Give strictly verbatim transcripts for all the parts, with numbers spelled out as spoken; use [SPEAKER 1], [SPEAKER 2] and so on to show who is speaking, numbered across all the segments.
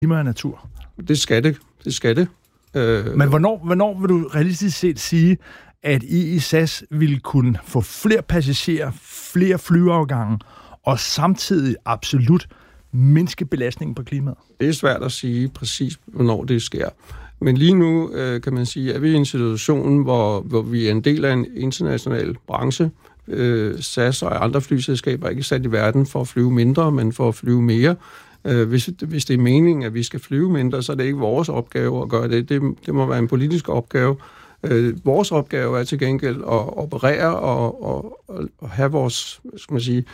[SPEAKER 1] klima og natur?
[SPEAKER 2] Det skal det. Det skal det.
[SPEAKER 1] Øh... Men hvornår, hvornår vil du realistisk set sige, at I i S A S ville kunne få flere passagerer, flere flyafgange, og samtidig absolut mindske belastningen på klimaet?
[SPEAKER 2] Det er svært at sige præcis, hvornår det sker. Men lige nu øh, kan man sige, at vi er i en situation, hvor, hvor vi er en del af en international branche. Øh, S A S og andre flyselskaber er ikke sat i verden for at flyve mindre, men for at flyve mere. Øh, hvis, hvis det er meningen, at vi skal flyve mindre, så er det ikke vores opgave at gøre det. Det, det må være en politisk opgave. Øh, vores opgave er til gengæld at operere og, og, og have vores, skal man sige,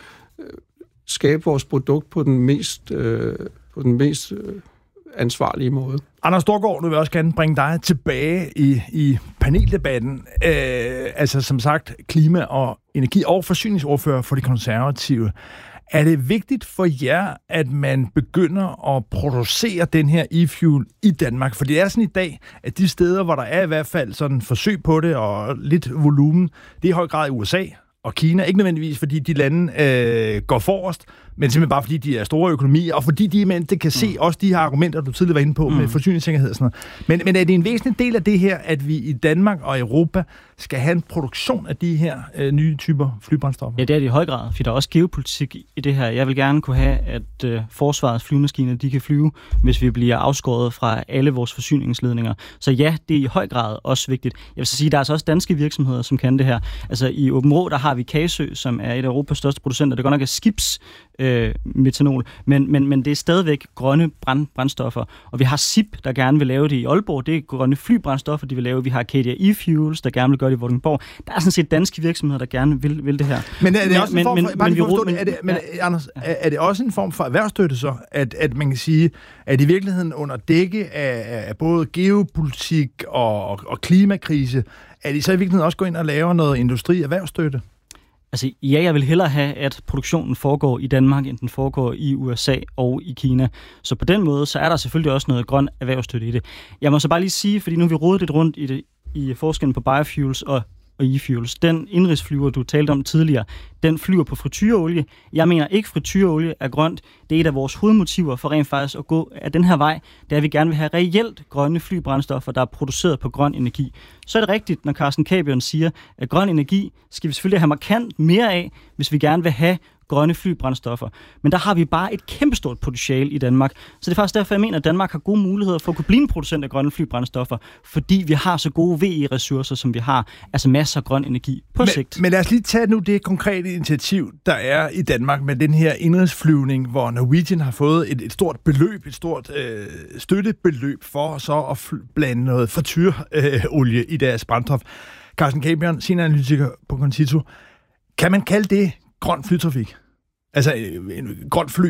[SPEAKER 2] skabe vores produkt på den mest, øh, på den mest øh, ansvarlige måde.
[SPEAKER 1] Anders Storgård, nu vil jeg også gerne bringe dig tilbage i, i paneldebatten. Øh, altså som sagt, klima- og energi- og forsyningsordfører for de konservative. Er det vigtigt for jer, at man begynder at producere den her e-fuel i Danmark? For det er sådan i dag, at de steder, hvor der er i hvert fald sådan forsøg på det og lidt volumen, det er i høj grad i U S A og Kina. Ikke nødvendigvis, fordi de lande øh, går forrest, men simpelthen bare, fordi de er store økonomier, og fordi de men det kan se mm. også de her argumenter, du tidligere var inde på, mm. med forsyningssikkerhed og sådan noget. Men, men er det en væsentlig del af det her, at vi i Danmark og Europa skal have en produktion af de her øh, nye typer flybrændstoffer?
[SPEAKER 3] Ja, det er det i høj grad, for der er også geopolitik i det her. Jeg vil gerne kunne have, at øh, forsvarets flyvemaskiner, de kan flyve, hvis vi bliver afskåret fra alle vores forsyningsledninger. Så ja, det er i høj grad også vigtigt. Jeg vil sige, at der er altså også danske virksomheder, som kan det her. Altså i Aabenraa, der har vi Kasø, som er et af Europas største producenter. Det går nok af skibs øh, metanol, men, men, men det er stadigvæk grønne brand, brændstoffer. Og vi har S I P, der gerne vil lave det i Aalborg. Det er grønne flybrændstoffer, de vil lave. Vi har Arcadia E-Fuels, der gerne vil gøre det i Vordingborg. Der er sådan set danske virksomheder, der gerne vil, vil det her.
[SPEAKER 1] Men er det også en form for, bare lige for at forstå det, er det, men, ja, Anders, er, er det også en form for erhvervsstøtte så, at, at man kan sige, at i virkeligheden under dække af, af både geopolitik og, og, og klimakrise, at I så i virkeligheden også går ind og laver noget industri-erhvervsstøtte?
[SPEAKER 3] Altså, ja, jeg vil hellere have, at produktionen foregår i Danmark, end den foregår i U S A og i Kina. Så på den måde, så er der selvfølgelig også noget grøn erhvervsstøtte i det. Jeg må så bare lige sige, fordi nu har vi rodet lidt rundt i, det, i forskellen på biofuels og, og e-fuels. Den indrigsflyver, du talte om tidligere, den flyver på frityreolie. Jeg mener ikke, frityreolie er grønt. Det er et af vores hovedmotiver for rent faktisk at gå af den her vej. Det er, at vi gerne vil have reelt grønne flybrændstoffer, der er produceret på grøn energi. Så er det rigtigt, når Carsten Cabion siger, at grøn energi skal vi selvfølgelig have markant mere af, hvis vi gerne vil have grønne flybrændstoffer. Men der har vi bare et kæmpestort potentiale i Danmark. Så det er faktisk derfor, jeg mener, at Danmark har gode muligheder for at kunne blive en producent af grønne flybrændstoffer, fordi vi har så gode V E-ressourcer, som vi har. Altså masser af grøn energi på
[SPEAKER 1] men,
[SPEAKER 3] sigt.
[SPEAKER 1] Men lad os lige tage nu det konkrete initiativ, der er i Danmark med den her indrigsflyvning, hvor Norwegian har fået et, et stort beløb, et stort øh, støttebeløb for så at fl- blande noget frityreolie øh, i deres brændstof. Carsten Cabion, senioranalytiker på Concito. Kan man kalde det grøn flytrafik? Altså en grøn fly?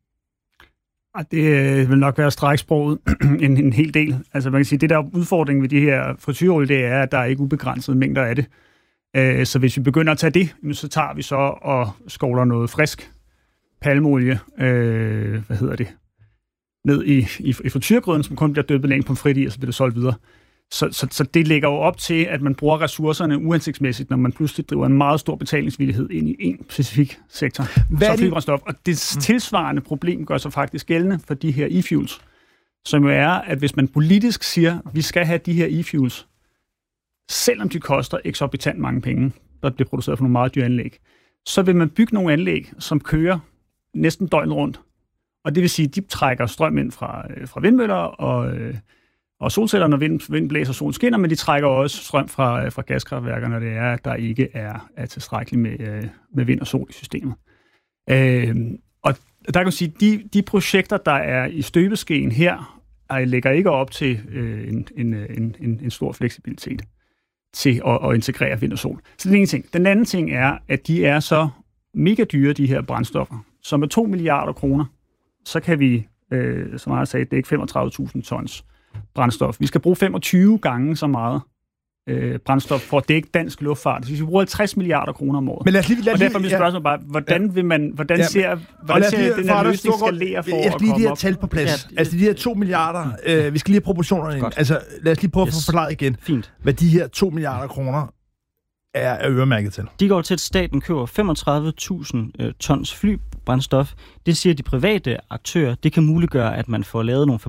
[SPEAKER 4] Det vil nok være stræksproget en, en hel del. Altså man kan sige, det der udfordring ved de her frityreolie, det er, at der er ikke ubegrænsede mængder af det. Så hvis vi begynder at tage det, så tager vi så og skovler noget frisk palmeolie, øh, hvad hedder det, ned i, i, i frityregryden, som kun bliver døbet længe på frit i, og så bliver det solgt videre. Så, så, så det lægger jo op til, at man bruger ressourcerne uhensigtsmæssigt, når man pludselig driver en meget stor betalingsvillighed ind i en specifik sektor. Hvad så flybrændstof. Og det tilsvarende problem gør sig faktisk gældende for de her e-fuels, som jo er, at hvis man politisk siger, at vi skal have de her e-fuels, selvom de koster eksorbitant mange penge, der bliver produceret for nogle meget dyre anlæg, så vil man bygge nogle anlæg, som kører næsten døgnet rundt. Og det vil sige, at de trækker strøm ind fra, fra vindmøller og... Og solceller, når vind, vind blæser, solen skinner, men de trækker også strøm fra, fra gaskraftværker, når det er, at der ikke er, er tilstrækkeligt med, med vind og sol i systemet. Øh, og der kan man sige, at de, de projekter, der er i støbeskeen her, lægger ikke op til øh, en, en, en, en stor fleksibilitet til at, at integrere vind og sol. Så det er en ting. Den anden ting er, at de er så mega dyre, de her brændstoffer. Så med to milliarder kroner, så kan vi, øh, som jeg har sagt, det er ikke femogtredive tusind tons brændstof. Vi skal bruge femogtyve gange så meget øh, brændstof for at dække dansk luftfart. Så vi bruger halvtreds milliarder kroner om året.
[SPEAKER 1] Men lad os lige, lad
[SPEAKER 4] og derfor er mit spørgsmål bare, hvordan vil man, hvordan ja, ser, hvordan ser lige, den her løsning skalere for
[SPEAKER 1] jeg
[SPEAKER 4] at
[SPEAKER 1] lige
[SPEAKER 4] komme
[SPEAKER 1] de her
[SPEAKER 4] op?
[SPEAKER 1] tal på plads. Ja, altså de her to milliarder, øh, vi skal lige have proportionerne ind. Altså lad os lige prøve yes. at få forklaret igen,
[SPEAKER 3] Fint.
[SPEAKER 1] hvad de her to milliarder kroner er, er øremærket til.
[SPEAKER 3] De går til, at staten køber femogtredive tusind øh, tons fly, brændstof. Det siger de private aktører. Det kan muliggøre, at man får lavet nogle